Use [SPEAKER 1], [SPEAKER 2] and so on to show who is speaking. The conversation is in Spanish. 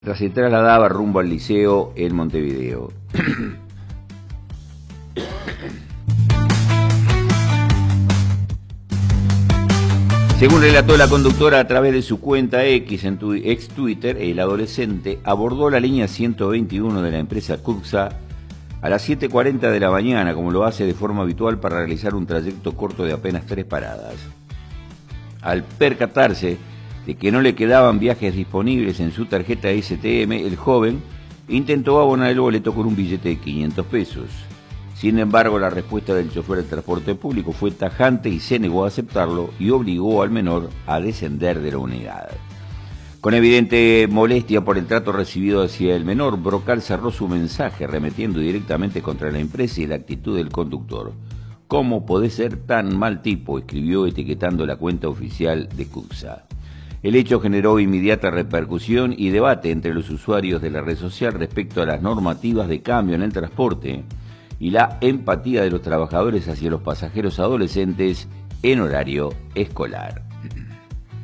[SPEAKER 1] Mientras se trasladaba rumbo al liceo en Montevideo. Según relató la conductora a través de su cuenta X en ex Twitter, el adolescente abordó la línea 121 de la empresa CUCSA a las 7:40 de la mañana, como lo hace de forma habitual para realizar un trayecto corto de apenas 3 paradas. Al percatarse de que no le quedaban viajes disponibles en su tarjeta STM, el joven intentó abonar el boleto con un billete de 500 pesos. Sin embargo, la respuesta del chofer del transporte público fue tajante y se negó a aceptarlo y obligó al menor a descender de la unidad. Con evidente molestia por el trato recibido hacia el menor, Brocal cerró su mensaje remetiendo directamente contra la empresa y la actitud del conductor. ¿Cómo podés ser tan mal tipo?, escribió etiquetando la cuenta oficial de CUCSA. El hecho generó inmediata repercusión y debate entre los usuarios de la red social respecto a las normativas de cambio en el transporte y la empatía de los trabajadores hacia los pasajeros adolescentes en horario escolar.